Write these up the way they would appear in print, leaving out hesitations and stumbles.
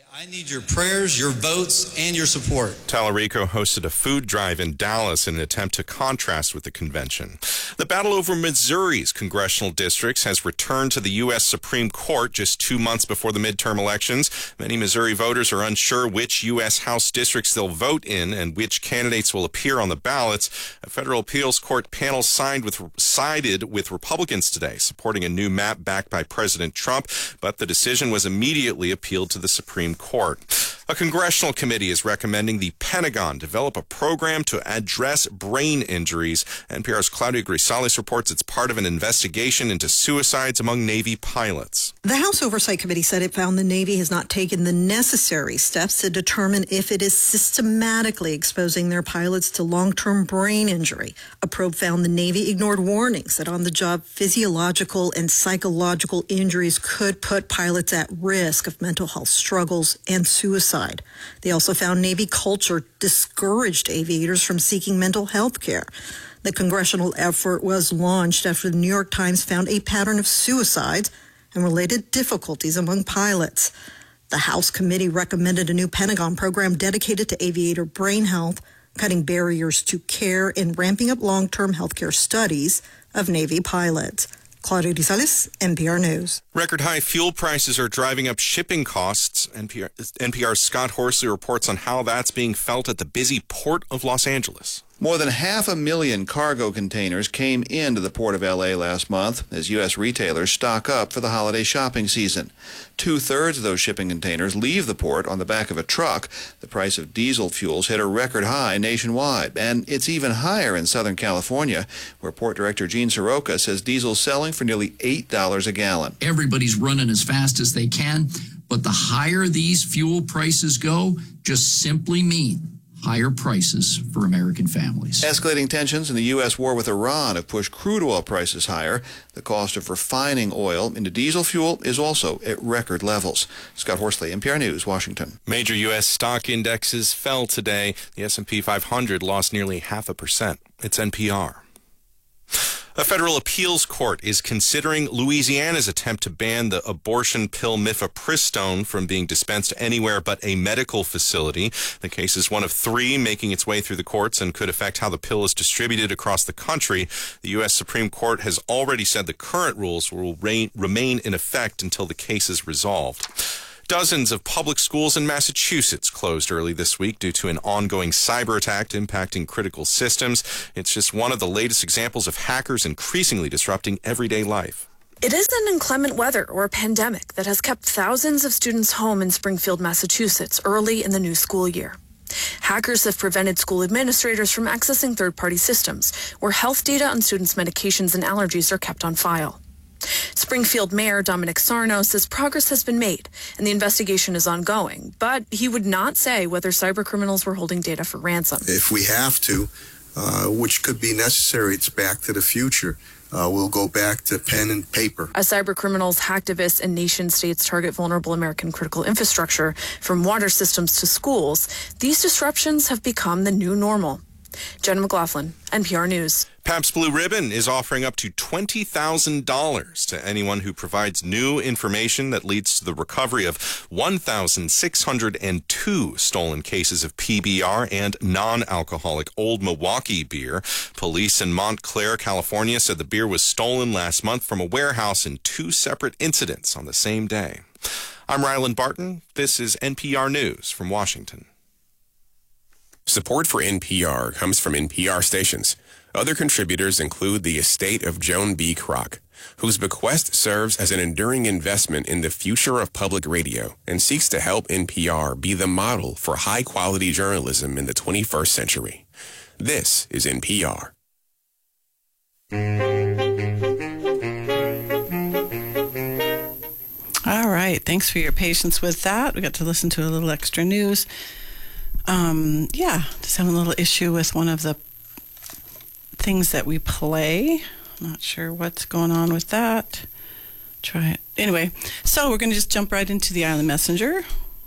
I need your prayers, your votes, and your support. Tallarico hosted a food drive in Dallas in an attempt to contrast with the convention. The battle over Missouri's congressional districts has returned to the U.S. Supreme Court just 2 months before the midterm elections. Many Missouri voters are unsure which U.S. House districts they'll vote in and which candidates will appear on the ballots. A federal appeals court panel sided with Republicans today, supporting a new map backed by President Trump, but the decision was immediately appealed to the Supreme Court. A congressional committee is recommending the Pentagon develop a program to address brain injuries. NPR's Claudia Grisales reports it's part of an investigation into suicides among Navy pilots. The House Oversight Committee said it found the Navy has not taken the necessary steps to determine if it is systematically exposing their pilots to long-term brain injury. A probe found the Navy ignored warnings that on-the-job physiological and psychological injuries could put pilots at risk of mental health struggles and suicide. They also found Navy culture discouraged aviators from seeking mental health care. The congressional effort was launched after the New York Times found a pattern of suicides and related difficulties among pilots. The House committee recommended a new Pentagon program dedicated to aviator brain health, cutting barriers to care and ramping up long-term healthcare studies of Navy pilots. Claudia Grisales, NPR News. Record high fuel prices are driving up shipping costs. NPR's Scott Horsley reports on how that's being felt at the busy port of Los Angeles. More than 500,000 cargo containers came into the port of L.A. last month as U.S. retailers stock up for the holiday shopping season. 2/3 of those shipping containers leave the port on the back of a truck. The price of diesel fuels hit a record high nationwide, and it's even higher in Southern California, where Port Director Gene Soroka says diesel's selling for nearly $8 a gallon. Everybody's running as fast as they can, but the higher these fuel prices go, just simply mean higher prices for American families. Escalating tensions in the U.S. war with Iran have pushed crude oil prices higher. The cost of refining oil into diesel fuel is also at record levels. Scott Horsley, NPR News, Washington. Major U.S. stock indexes fell today. The S&P 500 lost nearly 0.5%. It's NPR. A federal appeals court is considering Louisiana's attempt to ban the abortion pill mifepristone from being dispensed anywhere but a medical facility. The case is one of 3 making its way through the courts and could affect how the pill is distributed across the country. The U.S. Supreme Court has already said the current rules will remain in effect until the case is resolved. Dozens of public schools in Massachusetts closed early this week due to an ongoing cyber attack impacting critical systems. It's just one of the latest examples of hackers increasingly disrupting everyday life. It isn't inclement weather or a pandemic that has kept thousands of students home in Springfield, Massachusetts, early in the new school year. Hackers have prevented school administrators from accessing third-party systems, where health data on students' medications and allergies are kept on file. Springfield Mayor Dominic Sarno says progress has been made and the investigation is ongoing, but he would not say whether cybercriminals were holding data for ransom. If we have to, which could be necessary, it's back to the future. We'll go back to pen and paper. As cybercriminals, hacktivists, and nation-states target vulnerable American critical infrastructure, from water systems to schools, these disruptions have become the new normal. Jenna McLaughlin, NPR News. Pabst Blue Ribbon is offering up to $20,000 to anyone who provides new information that leads to the recovery of 1,602 stolen cases of PBR and non-alcoholic Old Milwaukee beer. Police in Montclair, California, said the beer was stolen last month from a warehouse in 2 separate incidents on the same day. I'm Ryland Barton. This is NPR News from Washington. Support for NPR comes from NPR stations. Other contributors include the estate of Joan B. Kroc, whose bequest serves as an enduring investment in the future of public radio and seeks to help NPR be the model for high-quality journalism in the 21st century. This is NPR. All right. Thanks for your patience with that. We got to listen to a little extra news. Just having a little issue with one of the things that we play. Not sure what's going on with that. Try it. Anyway, so we're going to just jump right into the Island Messenger.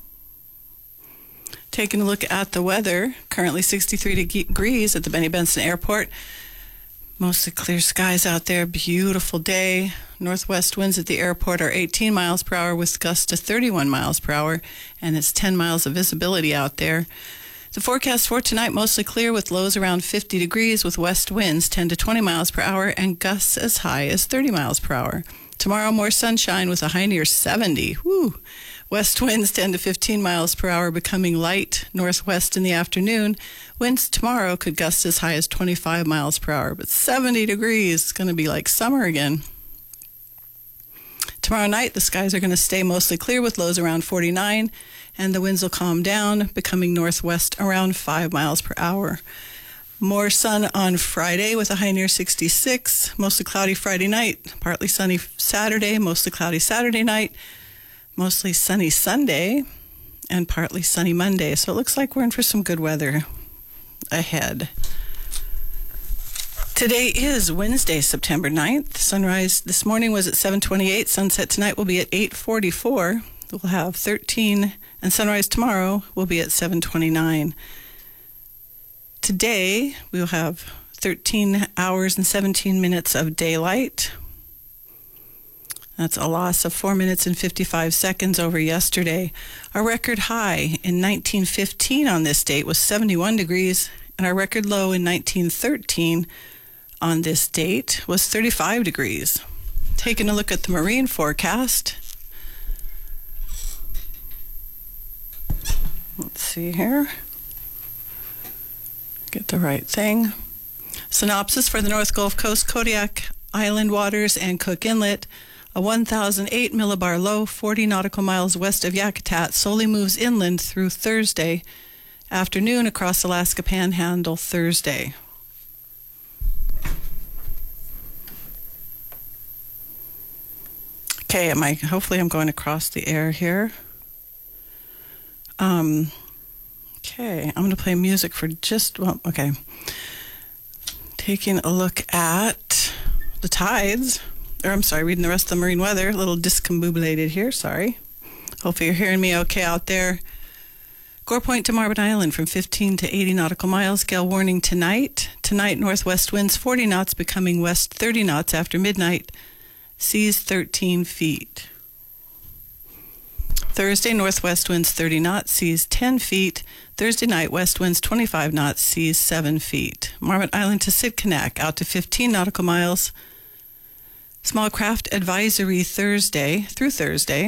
Taking a look at the weather. Currently 63 degrees at the Benny Benson Airport. Mostly clear skies out there. Beautiful day. Northwest winds at the airport are 18 miles per hour with gusts to 31 miles per hour, and it's 10 miles of visibility out there. The forecast for tonight, mostly clear with lows around 50 degrees with west winds 10 to 20 miles per hour and gusts as high as 30 miles per hour. Tomorrow, more sunshine with a high near 70. Woo! West winds 10 to 15 miles per hour, becoming light northwest in the afternoon. Winds tomorrow could gust as high as 25 miles per hour, but 70 degrees. It's going to be like summer again. Tomorrow night, the skies are going to stay mostly clear with lows around 49, and the winds will calm down, becoming northwest around 5 miles per hour. More sun on Friday with a high near 66. Mostly cloudy Friday night, partly sunny Saturday, mostly cloudy Saturday night. Mostly sunny Sunday and partly sunny Monday. So it looks like we're in for some good weather ahead. Today is Wednesday, September 9th. Sunrise this morning was at 7:28. Sunset tonight will be at 8:44. We'll have 13, and sunrise tomorrow will be at 7:29. Today we will have 13 hours and 17 minutes of daylight. That's a loss of 4 minutes and 55 seconds over yesterday. Our record high in 1915 on this date was 71 degrees, and our record low in 1913 on this date was 35 degrees. Taking a look at the marine forecast. Let's see here. Get the right thing. Synopsis for the North Gulf Coast, Kodiak Island waters, and Cook Inlet. A 1,008 millibar low, 40 nautical miles west of Yakutat, slowly moves inland through Thursday afternoon across Alaska Panhandle Thursday. Okay, hopefully I'm going across the air here. Okay, I'm going to play music for okay. Taking a look at the tides. Reading the rest of the marine weather. A little discombobulated here, sorry. Hopefully you're hearing me okay out there. Gore Point to Marvin Island from 15 to 80 nautical miles. Gale warning tonight. Tonight, northwest winds 40 knots, becoming west 30 knots after midnight. Seas 13 feet. Thursday, northwest winds 30 knots, seas 10 feet. Thursday night, west winds 25 knots, seas 7 feet. Marmot Island to Sitkinak, out to 15 nautical miles. Small craft advisory Thursday through Thursday.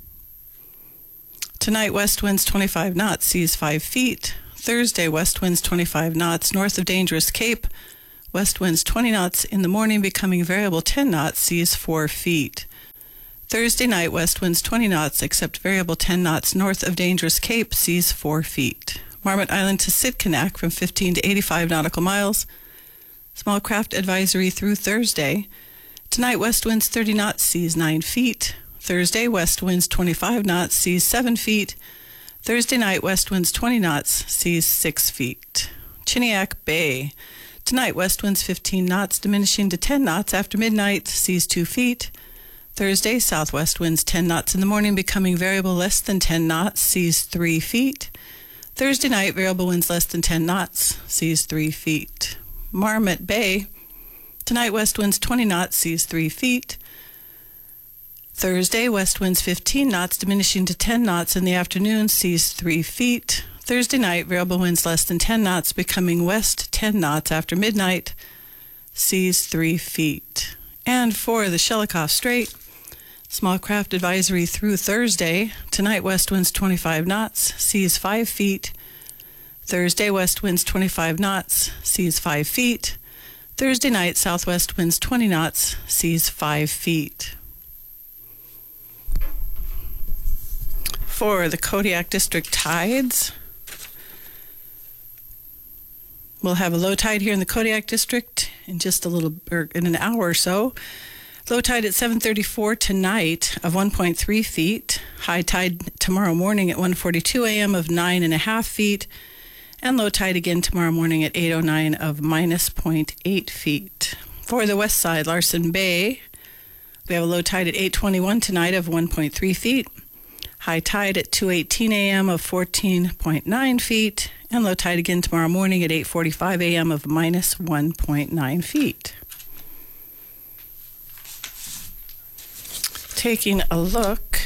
Tonight, west winds 25 knots, seas 5 feet. Thursday, west winds 25 knots, north of Dangerous Cape. West winds 20 knots in the morning, becoming variable 10 knots, seas 4 feet. Thursday night, west winds 20 knots, except variable 10 knots north of Dangerous Cape, seas 4 feet. Marmot Island to Sitkinak from 15 to 85 nautical miles. Small craft advisory through Thursday. Tonight, west winds 30 knots, seas 9 feet. Thursday, west winds 25 knots, seas 7 feet. Thursday night, west winds 20 knots, seas 6 feet. Chiniak Bay. Tonight, west winds 15 knots, diminishing to 10 knots after midnight, seas 2 feet. Thursday, southwest winds 10 knots in the morning, becoming variable less than 10 knots, seas 3 feet. Thursday night, variable winds less than 10 knots, seas 3 feet. Marmot Bay. Tonight, west winds 20 knots, seas 3 feet. Thursday, west winds 15 knots, diminishing to 10 knots in the afternoon, seas 3 feet. Thursday night, variable winds less than 10 knots, becoming west 10 knots after midnight, seas 3 feet. And for the Shelikof Strait, small craft advisory through Thursday. Tonight, west winds 25 knots, seas 5 feet. Thursday, west winds 25 knots, seas 5 feet. Thursday night, southwest winds 20 knots, seas 5 feet. For the Kodiak District tides, we'll have a low tide here in the Kodiak District in in an hour or so. Low tide at 7:34 tonight of 1.3 feet. High tide tomorrow morning at 1:42 a.m. of 9.5 feet. And low tide again tomorrow morning at 8:09 of minus 0.8 feet. For the west side, Larsen Bay, we have a low tide at 8:21 tonight of 1.3 feet. High tide at 2:18 a.m. of 14.9 feet. And low tide again tomorrow morning at 8:45 a.m. of minus 1.9 feet. Taking a look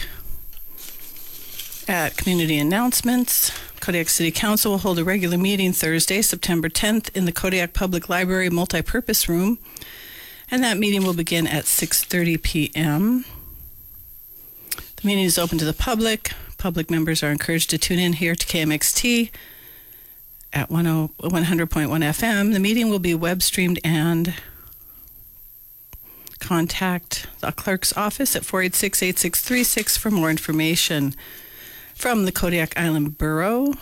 at community announcements, Kodiak City Council will hold a regular meeting Thursday, September 10th in the Kodiak Public Library Multipurpose Room, and that meeting will begin at 6:30 p.m. The meeting is open to the public. Public members are encouraged to tune in here to KMXT at 100.1 FM. The meeting will be web streamed, and contact the clerk's office at 486-8636 for more information. From the Kodiak Island Borough,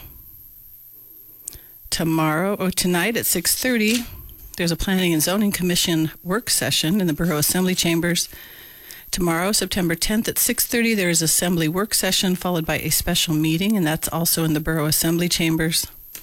tonight at 6:30, there's a Planning and Zoning Commission work session in the Borough Assembly Chambers. Tomorrow, September 10th at 6:30, there is Assembly work session followed by a special meeting, and that's also in the Borough Assembly Chambers.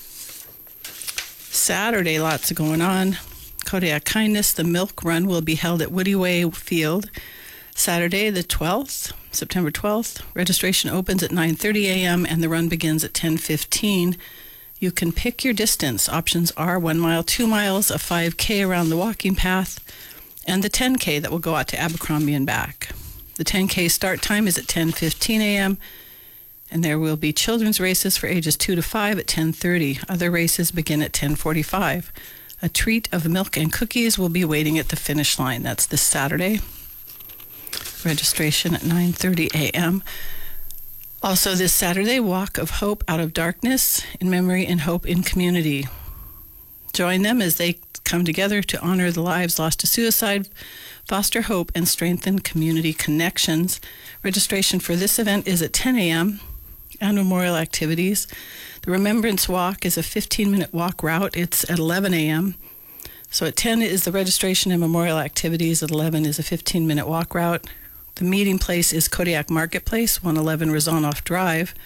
Saturday, lots going on. Kodiak Kindness, the Milk Run will be held at Woody Way Field. Saturday, the 12th, September 12th. Registration opens at 9:30 a.m. and the run begins at 10:15. You can pick your distance. Options are 1 mile, 2 miles, a 5K around the walking path, and the 10K that will go out to Abercrombie and back. The 10K start time is at 10:15 a.m., and there will be children's races for ages 2 to 5 at 10:30. Other races begin at 10:45. A treat of milk and cookies will be waiting at the finish line. That's this Saturday. Registration at 9:30 a.m. Also this Saturday, Walk of Hope Out of Darkness, in memory and hope in community. Join them as they come together to honor the lives lost to suicide, foster hope, and strengthen community connections. Registration for this event is at 10 a.m. and memorial activities. The Remembrance Walk is a 15-minute walk route. It's at 11 a.m. So at 10 is the registration and memorial activities. At 11 is a 15-minute walk route. The meeting place is Kodiak Marketplace, 111 Rezonoff Drive.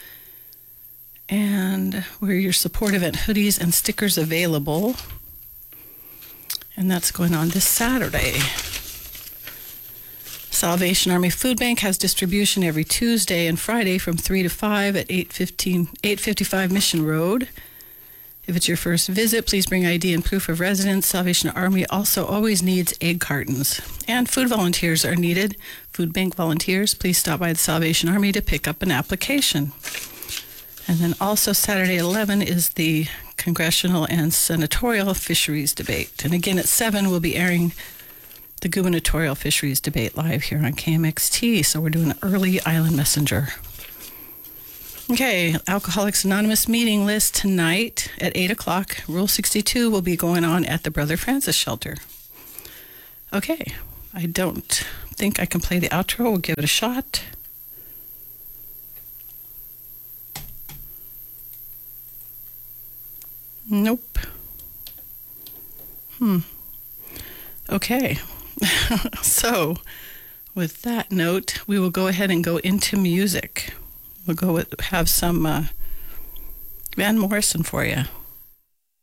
And we're your support event hoodies and stickers available. And that's going on this Saturday. Salvation Army Food Bank has distribution every Tuesday and Friday from 3 to 5 at 855 Mission Road. If it's your first visit, please bring ID and proof of residence. Salvation Army also always needs egg cartons. And food volunteers are needed. Food bank volunteers, please stop by the Salvation Army to pick up an application. And then also Saturday at 11 is the Congressional and Senatorial Fisheries Debate. And again at 7, we'll be airing the Gubernatorial Fisheries Debate live here on KMXT. So we're doing an early Island Messenger. Okay, Alcoholics Anonymous meeting list tonight at 8 o'clock. Rule 62 will be going on at the Brother Francis Shelter. Okay, I don't think I can play the outro. We'll give it a shot. Nope. Okay. So, with that note, we will go ahead and go into music. We'll have some Van Morrison for you.